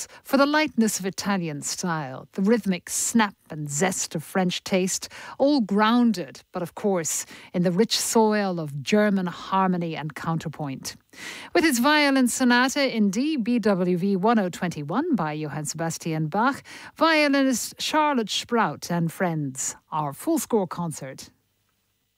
applause for the lightness of Italian style, the rhythmic snap and zest of French taste, all grounded, but of course, in the rich soil of German harmony and counterpoint. With his violin sonata in D BWV 1021 by Johann Sebastian Bach, violinist Charlotte Sprout and friends, our full score concert